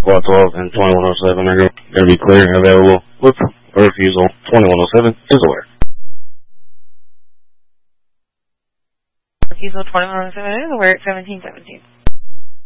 Squad 12 and 2107 are going to be clear and available with a refusal. 2107 is aware. Refusal 2107 is aware at 1717.